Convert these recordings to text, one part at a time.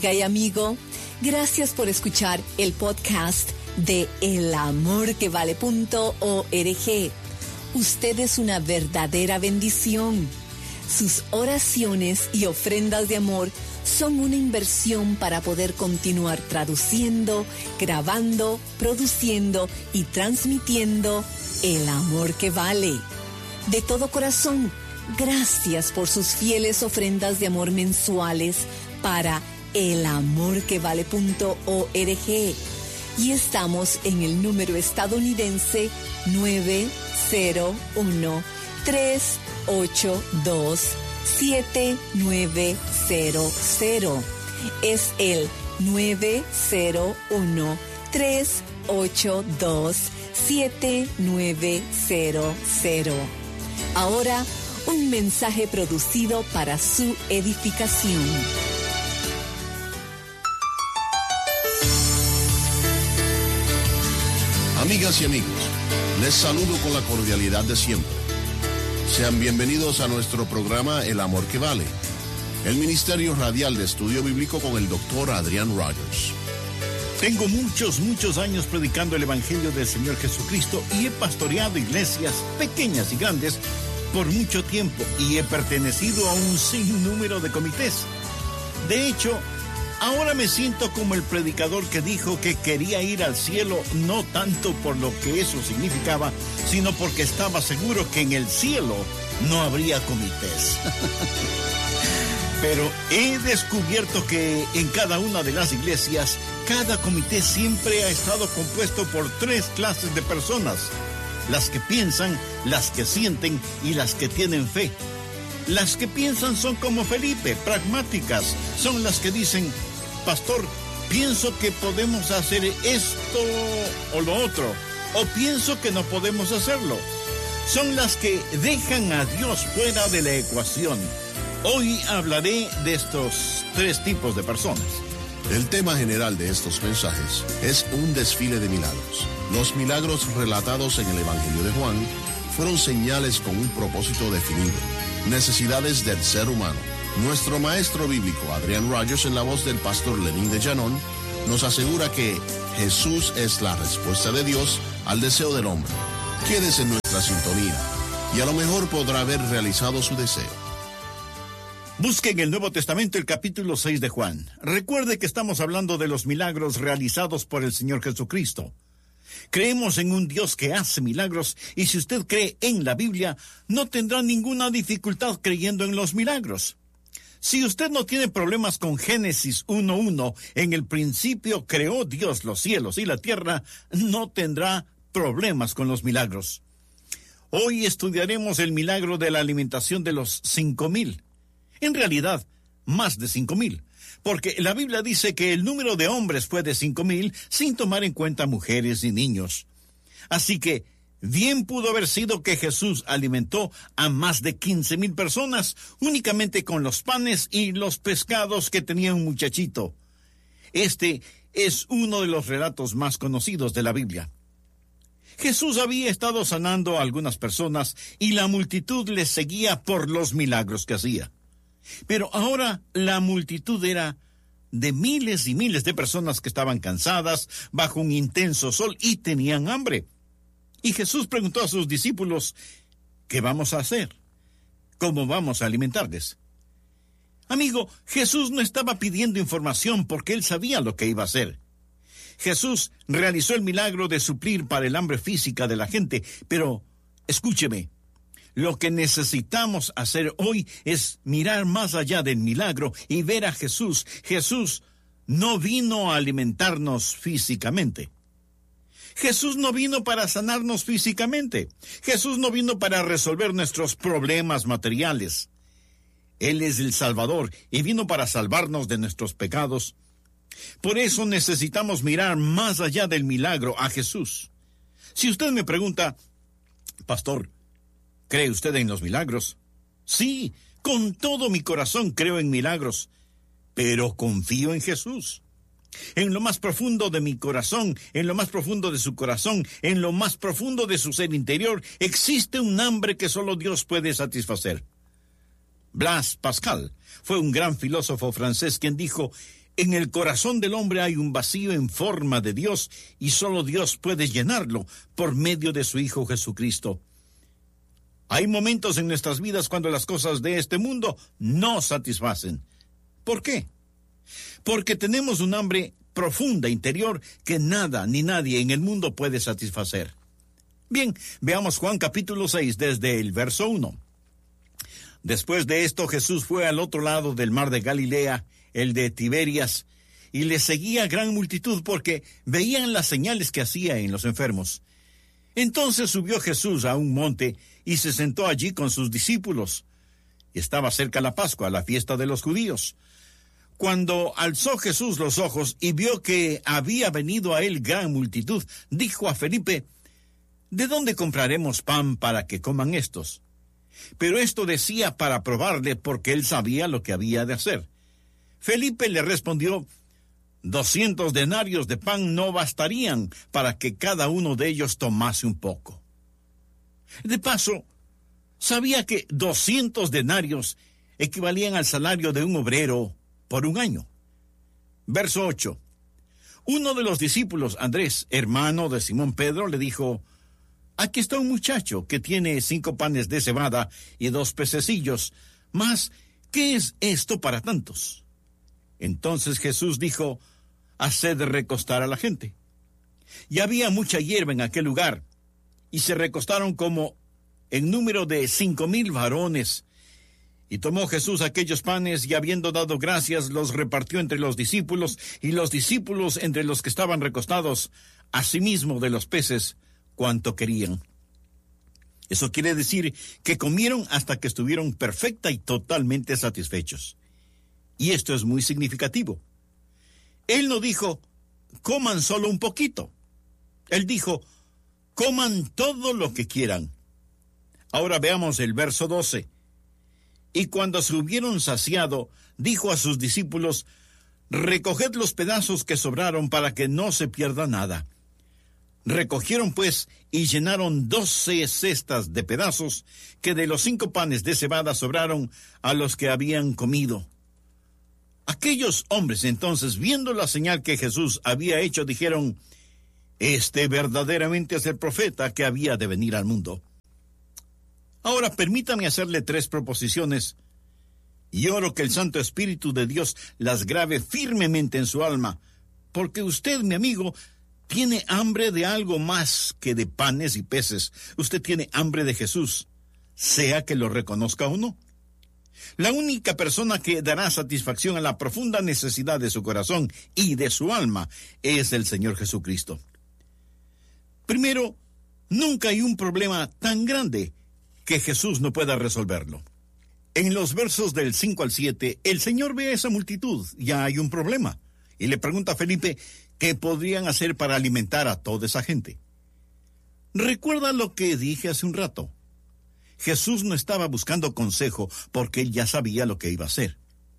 Y amigo, gracias por escuchar el podcast de elamorquevale.org. Usted es una verdadera bendición. Sus oraciones y ofrendas de amor son una inversión para poder continuar traduciendo, grabando, produciendo y transmitiendo el amor que vale. De todo corazón, gracias por sus fieles ofrendas de amor mensuales para elamorquevale.org. Y estamos en el número estadounidense 901-382-7900. Es el 901-382-7900. Ahora, un mensaje producido para su edificación. Amigas y amigos, les saludo con la cordialidad de siempre. Sean bienvenidos a nuestro programa El Amor que Vale, el ministerio radial de estudio bíblico con el doctor Adrian Rogers. Tengo muchos años predicando el Evangelio del Señor Jesucristo y he pastoreado iglesias pequeñas y grandes por mucho tiempo y he pertenecido a un sinnúmero de comités. De hecho, ahora me siento como el predicador que dijo que quería ir al cielo no tanto por lo que eso significaba, sino porque estaba seguro que en el cielo no habría comités. Pero he descubierto que en cada una de las iglesias, cada comité siempre ha estado compuesto por 3 clases de personas: las que piensan, las que sienten y las que tienen fe. Las que piensan son como Felipe, pragmáticas, son las que dicen: pastor, pienso que podemos hacer esto o lo otro, o pienso que no podemos hacerlo. Son las que dejan a Dios fuera de la ecuación. Hoy hablaré de estos 3 tipos de personas. El tema general de estos mensajes es un desfile de milagros. Los milagros relatados en el Evangelio de Juan fueron señales con un propósito definido, necesidades del ser humano. Nuestro maestro bíblico, Adrian Rogers, en la voz del pastor Lenín de Llanón, nos asegura que Jesús es la respuesta de Dios al deseo del hombre. Quédese en nuestra sintonía y a lo mejor podrá haber realizado su deseo. Busque en el Nuevo Testamento el capítulo 6 de Juan. Recuerde que estamos hablando de los milagros realizados por el Señor Jesucristo. Creemos en un Dios que hace milagros, y si usted cree en la Biblia, no tendrá ninguna dificultad creyendo en los milagros. Si usted no tiene problemas con Génesis 1:1, en el principio creó Dios los cielos y la tierra, no tendrá problemas con los milagros. Hoy estudiaremos el milagro de la alimentación de los 5,000. En realidad, más de 5,000, porque la Biblia dice que el número de hombres fue de 5,000 sin tomar en cuenta mujeres y niños. Así que bien pudo haber sido que Jesús alimentó a más de 15,000 personas únicamente con los panes y los pescados que tenía un muchachito. Este es uno de los relatos más conocidos de la Biblia. Jesús había estado sanando a algunas personas y la multitud le seguía por los milagros que hacía. Pero ahora la multitud era de miles y miles de personas que estaban cansadas, bajo un intenso sol y tenían hambre. Y Jesús preguntó a sus discípulos: ¿qué vamos a hacer? ¿Cómo vamos a alimentarles? Amigo, Jesús no estaba pidiendo información porque él sabía lo que iba a hacer. Jesús realizó el milagro de suplir para el hambre física de la gente, pero escúcheme, lo que necesitamos hacer hoy es mirar más allá del milagro y ver a Jesús. Jesús no vino a alimentarnos físicamente. Jesús no vino para sanarnos físicamente. Jesús no vino para resolver nuestros problemas materiales. Él es el Salvador y vino para salvarnos de nuestros pecados. Por eso necesitamos mirar más allá del milagro a Jesús. Si usted me pregunta: pastor, ¿cree usted en los milagros? Sí, con todo mi corazón creo en milagros, pero confío en Jesús. En lo más profundo de mi corazón, en lo más profundo de su corazón, en lo más profundo de su ser interior, existe un hambre que solo Dios puede satisfacer. Blaise Pascal fue un gran filósofo francés quien dijo: En el corazón del hombre hay un vacío en forma de Dios y solo Dios puede llenarlo por medio de su Hijo Jesucristo. Hay momentos en nuestras vidas cuando las cosas de este mundo no satisfacen. ¿Por qué? Porque tenemos un hambre profunda interior que nada ni nadie en el mundo puede satisfacer. Bien, veamos Juan capítulo 6 desde el verso 1. Después de esto, Jesús fue al otro lado del mar de Galilea, el de Tiberias, y le seguía gran multitud porque veían las señales que hacía en los enfermos. Entonces subió Jesús a un monte y se sentó allí con sus discípulos. Estaba cerca la Pascua, la fiesta de los judíos. Cuando alzó Jesús los ojos y vio que había venido a él gran multitud, dijo a Felipe: ¿De dónde compraremos pan para que coman estos? Pero esto decía para probarle, porque él sabía lo que había de hacer. Felipe le respondió: 200 denarios de pan no bastarían para que cada uno de ellos tomase un poco. De paso, sabía que 200 denarios equivalían al salario de un obrero por un año. Verso 8. Uno de los discípulos, Andrés, hermano de Simón Pedro, le dijo: Aquí está un muchacho que tiene 5 panes de cebada y 2 pececillos. Mas, ¿qué es esto para tantos? Entonces Jesús dijo: Haced recostar a la gente. Y había mucha hierba en aquel lugar, y se recostaron como en número de 5,000 varones. Y tomó Jesús aquellos panes, y habiendo dado gracias, los repartió entre los discípulos, y los discípulos entre los que estaban recostados, asimismo de los peces, cuanto querían. Eso quiere decir que comieron hasta que estuvieron perfecta y totalmente satisfechos. Y esto es muy significativo. Él no dijo: coman solo un poquito. Él dijo: coman todo lo que quieran. Ahora veamos el verso 12. Y cuando se hubieron saciado, dijo a sus discípulos: recoged los pedazos que sobraron para que no se pierda nada. Recogieron pues y llenaron 12 cestas de pedazos que de los 5 panes de cebada sobraron a los que habían comido. Aquellos hombres entonces, viendo la señal que Jesús había hecho, dijeron: este verdaderamente es el profeta que había de venir al mundo. Ahora permítame hacerle 3 proposiciones, y oro que el Santo Espíritu de Dios las grabe firmemente en su alma, porque usted, mi amigo, tiene hambre de algo más que de panes y peces. Usted tiene hambre de Jesús, sea que lo reconozca o no. La única persona que dará satisfacción a la profunda necesidad de su corazón y de su alma es el Señor Jesucristo. Primero, nunca hay un problema tan grande que Jesús no pueda resolverlo. En los versos del 5 al 7, el Señor ve a esa multitud, ya hay un problema, y le pregunta a Felipe qué podrían hacer para alimentar a toda esa gente. Recuerda lo que dije hace un rato. Jesús no estaba buscando consejo porque él ya sabía lo que iba a hacer.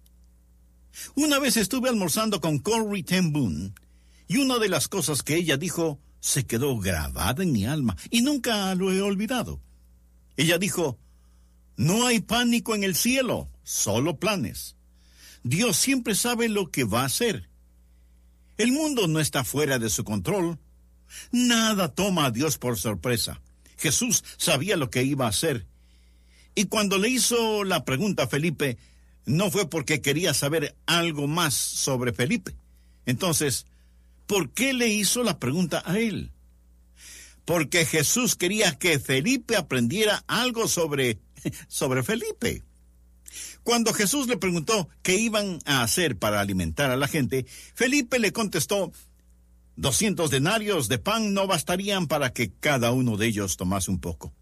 Una vez estuve almorzando con Corrie ten Boom, y una de las cosas que ella dijo se quedó grabada en mi alma y nunca lo he olvidado. Ella dijo: no hay pánico en el cielo, solo planes. Dios siempre sabe lo que va a hacer. El mundo no está fuera de su control. Nada toma a Dios por sorpresa. Jesús sabía lo que iba a hacer. Y cuando le hizo la pregunta a Felipe, no fue porque quería saber algo más sobre Felipe. Entonces, ¿por qué le hizo la pregunta a él? Porque Jesús quería que Felipe aprendiera algo sobre Felipe. Cuando Jesús le preguntó qué iban a hacer para alimentar a la gente, Felipe le contestó: 200 denarios de pan no bastarían para que cada uno de ellos tomase un poco.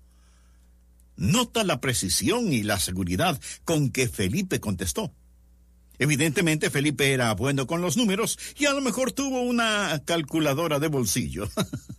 Nota la precisión y la seguridad con que Felipe contestó. Evidentemente Felipe era bueno con los números y a lo mejor tuvo una calculadora de bolsillo.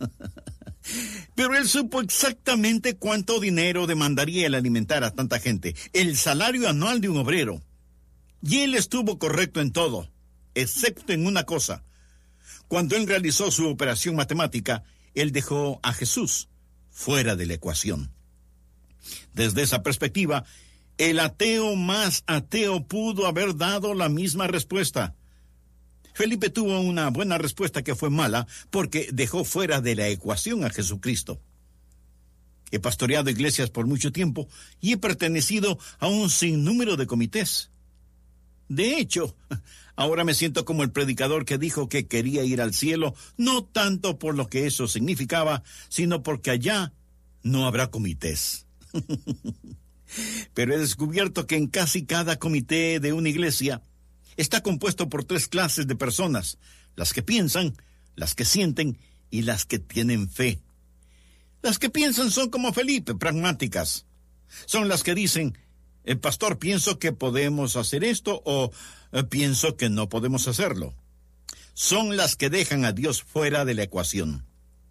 Pero él supo exactamente cuánto dinero demandaría el alimentar a tanta gente, el salario anual de un obrero. Y él estuvo correcto en todo, excepto en una cosa. Cuando él realizó su operación matemática, él dejó a Jesús fuera de la ecuación. Desde esa perspectiva, el ateo más ateo pudo haber dado la misma respuesta. Felipe tuvo una buena respuesta que fue mala porque dejó fuera de la ecuación a Jesucristo. He pastoreado iglesias por mucho tiempo y he pertenecido a un sinnúmero de comités. De hecho, ahora me siento como el predicador que dijo que quería ir al cielo, no tanto por lo que eso significaba, sino porque allá no habrá comités. Pero he descubierto que en casi cada comité de una iglesia está compuesto por 3 clases de personas: las que piensan, las que sienten y las que tienen fe. Las que piensan son como Felipe, pragmáticas. Son las que dicen: pastor, pienso que podemos hacer esto, o pienso que no podemos hacerlo. Son las que dejan a Dios fuera de la ecuación.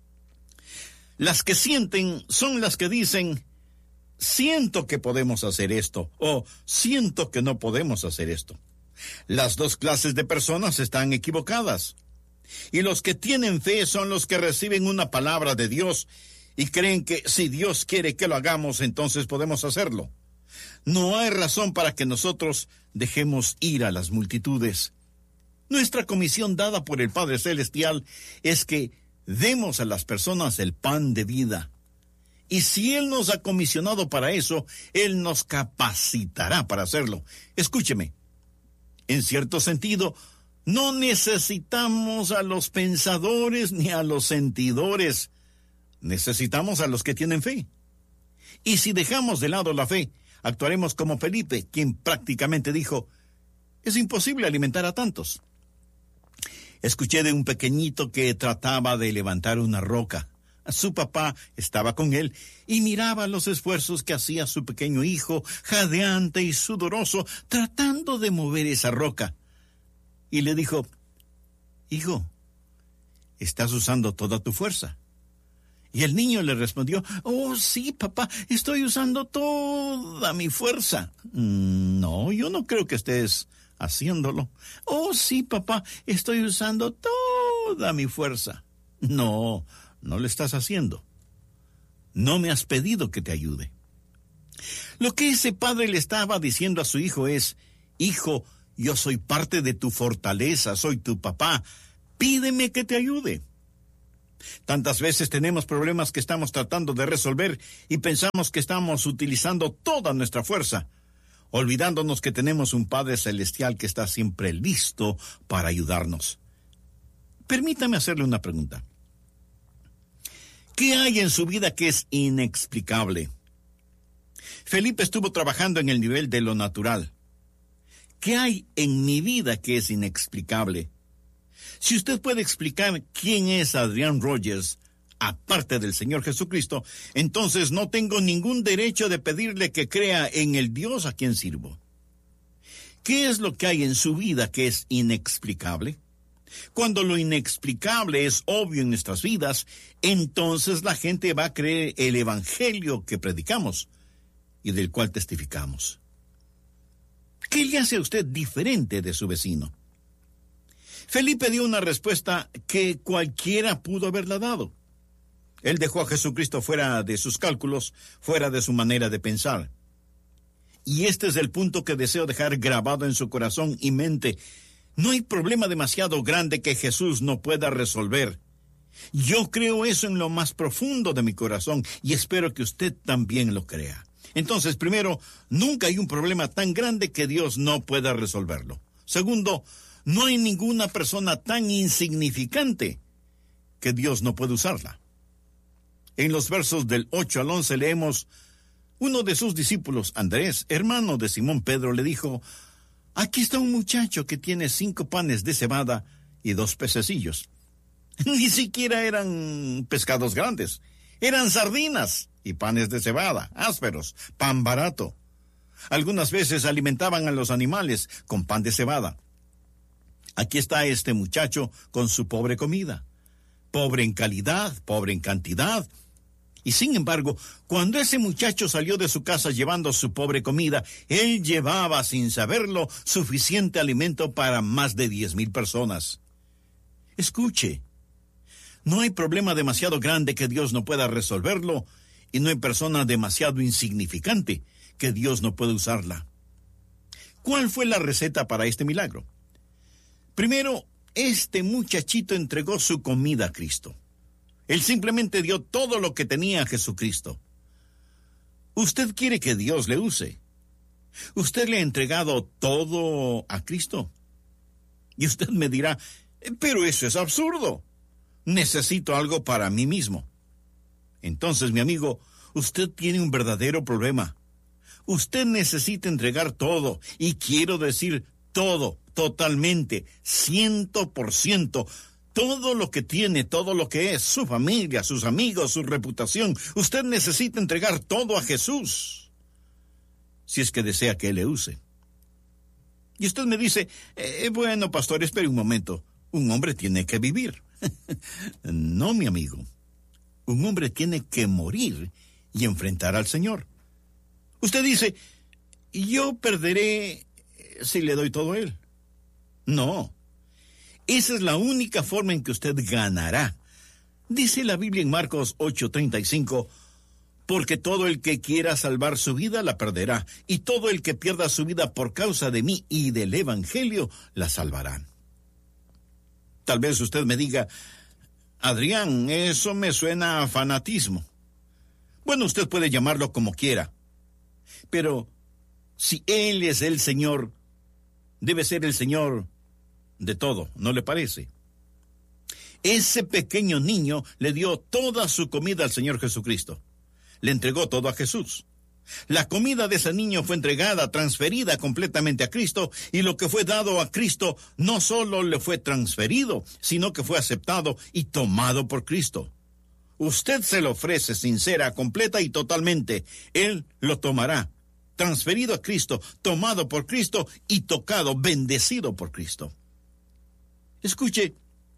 Las que sienten son las que dicen: siento que podemos hacer esto, o siento que no podemos hacer esto. Las 2 clases de personas están equivocadas. Y los que tienen fe son los que reciben una palabra de Dios y creen que si Dios quiere que lo hagamos, entonces podemos hacerlo. No hay razón para que nosotros dejemos ir a las multitudes. Nuestra comisión dada por el Padre Celestial es que demos a las personas el pan de vida. Y si Él nos ha comisionado para eso, Él nos capacitará para hacerlo. Escúcheme, en cierto sentido, no necesitamos a los pensadores ni a los sentidores. Necesitamos a los que tienen fe. Y si dejamos de lado la fe, actuaremos como Felipe, quien prácticamente dijo: es imposible alimentar a tantos. Escuché de un pequeñito que trataba de levantar una roca. Su papá estaba con él y miraba los esfuerzos que hacía su pequeño hijo, jadeante y sudoroso, tratando de mover esa roca. Y le dijo: hijo, estás usando toda tu fuerza. Y el niño le respondió: oh, sí, papá, estoy usando toda mi fuerza. No, yo no creo que estés haciéndolo. Oh, sí, papá, estoy usando toda mi fuerza. No, no lo estás haciendo. No me has pedido que te ayude. Lo que ese padre le estaba diciendo a su hijo es: hijo, yo soy parte de tu fortaleza, soy tu papá, pídeme que te ayude. Tantas veces tenemos problemas que estamos tratando de resolver y pensamos que estamos utilizando toda nuestra fuerza, olvidándonos que tenemos un Padre Celestial que está siempre listo para ayudarnos. Permítame hacerle una pregunta. ¿Qué hay en su vida que es inexplicable? Felipe estuvo trabajando en el nivel de lo natural. ¿Qué hay en mi vida que es inexplicable? Si usted puede explicar quién es Adrián Rogers, aparte del Señor Jesucristo, entonces no tengo ningún derecho de pedirle que crea en el Dios a quien sirvo. ¿Qué es lo que hay en su vida que es inexplicable? Cuando lo inexplicable es obvio en nuestras vidas, entonces la gente va a creer el evangelio que predicamos y del cual testificamos. ¿Qué le hace a usted diferente de su vecino? Felipe dio una respuesta que cualquiera pudo haberla dado. Él dejó a Jesucristo fuera de sus cálculos, fuera de su manera de pensar. Y este es el punto que deseo dejar grabado en su corazón y mente. No hay problema demasiado grande que Jesús no pueda resolver. Yo creo eso en lo más profundo de mi corazón y espero que usted también lo crea. Entonces, primero, nunca hay un problema tan grande que Dios no pueda resolverlo. Segundo, no hay ninguna persona tan insignificante que Dios no puede usarla. En los versos del 8 al 11 leemos: uno de sus discípulos, Andrés, hermano de Simón Pedro, le dijo: aquí está un muchacho que tiene 5 panes de cebada y 2 pececillos. Ni siquiera eran pescados grandes, eran sardinas y panes de cebada, ásperos, pan barato. Algunas veces alimentaban a los animales con pan de cebada. Aquí está este muchacho con su pobre comida, pobre en calidad, pobre en cantidad. Y sin embargo, cuando ese muchacho salió de su casa llevando su pobre comida, él llevaba, sin saberlo, suficiente alimento para más de 10,000 personas. Escuche, no hay problema demasiado grande que Dios no pueda resolverlo, y no hay persona demasiado insignificante que Dios no pueda usarla. ¿Cuál fue la receta para este milagro? Primero, este muchachito entregó su comida a Cristo. Él simplemente dio todo lo que tenía a Jesucristo. ¿Usted quiere que Dios le use? ¿Usted le ha entregado todo a Cristo? Y usted me dirá, pero eso es absurdo. Necesito algo para mí mismo. Entonces, mi amigo, usted tiene un verdadero problema. Usted necesita entregar todo, y quiero decir todo, totalmente, 100%. Todo lo que tiene, todo lo que es, su familia, sus amigos, su reputación. Usted necesita entregar todo a Jesús, si es que desea que Él le use. Y usted me dice, bueno, pastor, espere un momento. Un hombre tiene que vivir. No, mi amigo. Un hombre tiene que morir y enfrentar al Señor. Usted dice, yo perderé si le doy todo a Él. No. Esa es la única forma en que usted ganará. Dice la Biblia en Marcos 8:35, porque todo el que quiera salvar su vida la perderá, y todo el que pierda su vida por causa de mí y del Evangelio la salvará. Tal vez usted me diga, Adrián, eso me suena a fanatismo. Bueno, usted puede llamarlo como quiera, pero si Él es el Señor, debe ser el Señor de todo, ¿no le parece? Ese pequeño niño le dio toda su comida al Señor Jesucristo. Le entregó todo a Jesús. La comida de ese niño fue entregada, transferida completamente a Cristo, y lo que fue dado a Cristo no solo le fue transferido, sino que fue aceptado y tomado por Cristo. Usted se lo ofrece sincera, completa y totalmente. Él lo tomará, transferido a Cristo, tomado por Cristo y tocado, bendecido por Cristo. Escuche,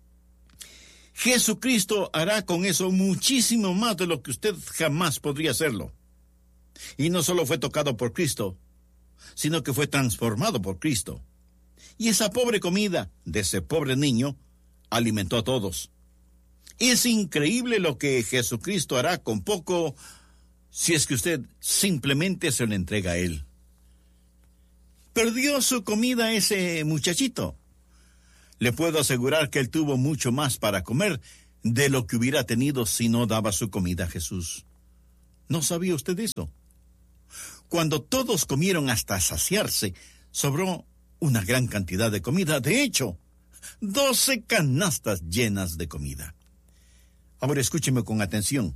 Jesucristo hará con eso muchísimo más de lo que usted jamás podría hacerlo. Y no solo fue tocado por Cristo, sino que fue transformado por Cristo. Y esa pobre comida de ese pobre niño alimentó a todos. Es increíble lo que Jesucristo hará con poco, si es que usted simplemente se lo entrega a Él. Perdió su comida ese muchachito. Le puedo asegurar que él tuvo mucho más para comer de lo que hubiera tenido si no daba su comida a Jesús. ¿No sabía usted eso? Cuando todos comieron hasta saciarse, sobró una gran cantidad de comida. De hecho, 12 canastas llenas de comida. Ahora escúcheme con atención.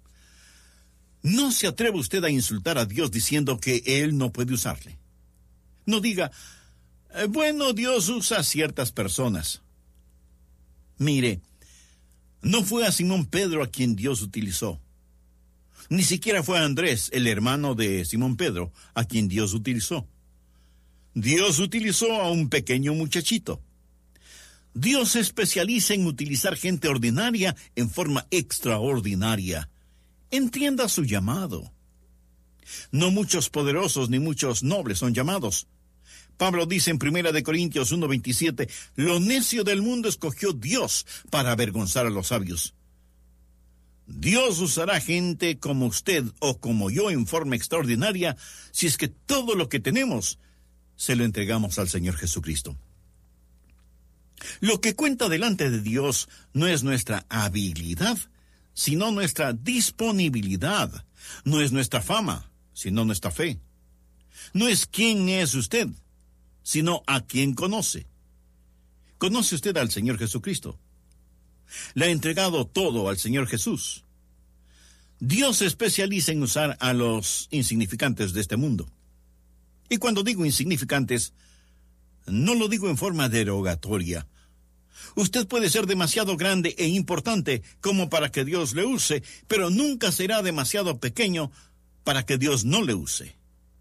No se atreva usted a insultar a Dios diciendo que Él no puede usarle. No diga, bueno, Dios usa a ciertas personas. Mire, no fue a Simón Pedro a quien Dios utilizó. Ni siquiera fue a Andrés, el hermano de Simón Pedro, a quien Dios utilizó. Dios utilizó a un pequeño muchachito. Dios se especializa en utilizar gente ordinaria en forma extraordinaria. Entienda su llamado. No muchos poderosos ni muchos nobles son llamados. Pablo dice en 1 Corintios 1:27, lo necio del mundo escogió Dios para avergonzar a los sabios. Dios usará gente como usted o como yo en forma extraordinaria si es que todo lo que tenemos se lo entregamos al Señor Jesucristo. Lo que cuenta delante de Dios no es nuestra habilidad, sino nuestra disponibilidad. No es nuestra fama, sino nuestra fe. No es quién es usted, sino a quién conoce. ¿Conoce usted al Señor Jesucristo? Le ha entregado todo al Señor Jesús. Dios se especializa en usar a los insignificantes de este mundo. Y cuando digo insignificantes, no lo digo en forma derogatoria. Usted puede ser demasiado grande e importante como para que Dios le use, pero nunca será demasiado pequeño para que Dios no le use.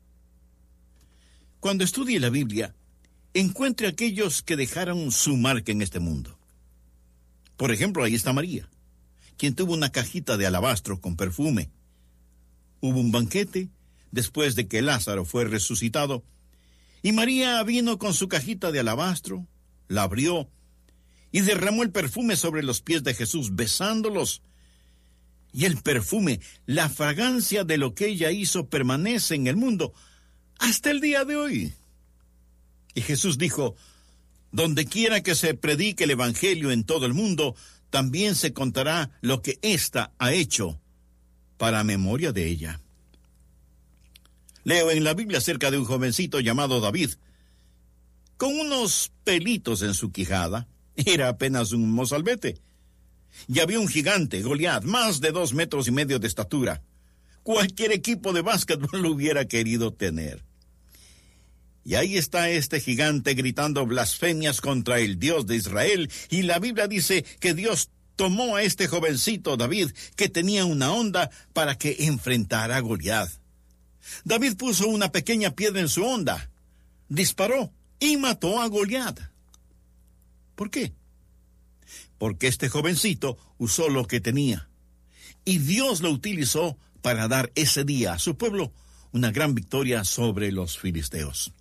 Cuando estudie la Biblia, encuentre a aquellos que dejaron su marca en este mundo. Por ejemplo, ahí está María, quien tuvo una cajita de alabastro con perfume. Hubo un banquete después de que Lázaro fue resucitado, y María vino con su cajita de alabastro, la abrió y derramó el perfume sobre los pies de Jesús, besándolos. Y el perfume, la fragancia de lo que ella hizo, permanece en el mundo hasta el día de hoy. Y Jesús dijo, Donde quiera que se predique el Evangelio en todo el mundo, también se contará lo que ésta ha hecho para memoria de ella. Leo en la Biblia acerca de un jovencito llamado David, con unos pelitos en su quijada. Era apenas un mozalbete. Y había un gigante, Goliat, más de 2,5 metros de estatura. Cualquier equipo de básquetbol lo hubiera querido tener. Y ahí está este gigante gritando blasfemias contra el Dios de Israel, y la Biblia dice que Dios tomó a este jovencito David, que tenía una honda, para que enfrentara a Goliat. David puso una pequeña piedra en su honda, disparó y mató a Goliat. ¿Por qué? Porque este jovencito usó lo que tenía, y Dios lo utilizó para dar ese día a su pueblo una gran victoria sobre los filisteos.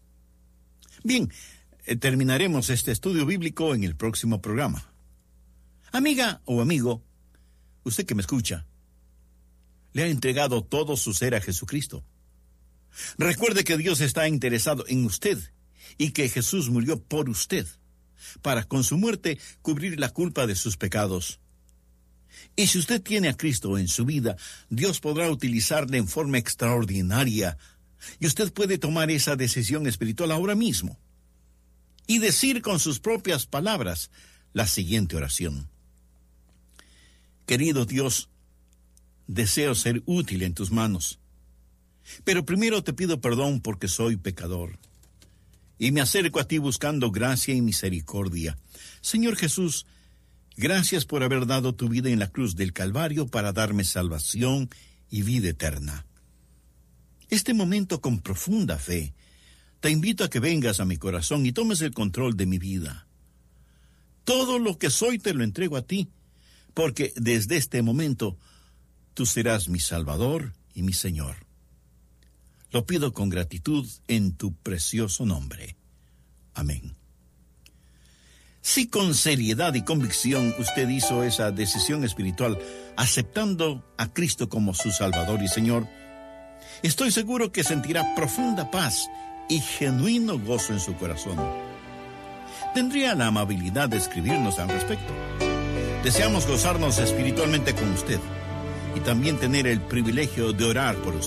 Bien, terminaremos este estudio bíblico en el próximo programa. Amiga o amigo, usted que me escucha, le ha entregado todo su ser a Jesucristo. Recuerde que Dios está interesado en usted y que Jesús murió por usted, para con su muerte cubrir la culpa de sus pecados. Y si usted tiene a Cristo en su vida, Dios podrá utilizarle en forma extraordinaria, y usted puede tomar esa decisión espiritual ahora mismo y decir con sus propias palabras la siguiente oración: Querido Dios, deseo ser útil en tus manos, pero primero te pido perdón porque soy pecador, y me acerco a ti buscando gracia y misericordia. Señor Jesús, gracias por haber dado tu vida en la cruz del Calvario para darme salvación y vida eterna. Este momento, con profunda fe, te invito a que vengas a mi corazón y tomes el control de mi vida. Todo lo que soy te lo entrego a ti, porque desde este momento tú serás mi Salvador y mi Señor. Lo pido con gratitud en tu precioso nombre. Amén. Si con seriedad y convicción usted hizo esa decisión espiritual, aceptando a Cristo como su Salvador y Señor, estoy seguro que sentirá profunda paz y genuino gozo en su corazón. Tendría la amabilidad de escribirnos al respecto. Deseamos gozarnos espiritualmente con usted y también tener el privilegio de orar por usted.